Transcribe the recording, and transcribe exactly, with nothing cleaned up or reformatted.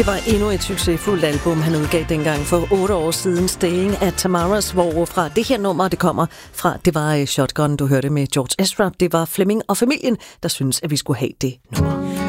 Det var endnu et succesfuldt album, han udgav dengang for otte år siden, Staying at Tamaras, hvor fra det her nummer, det kommer fra, det var Shotgun, du hørte med George Ezra. Det var Flemming og familien, der synes, at vi skulle have det nummer.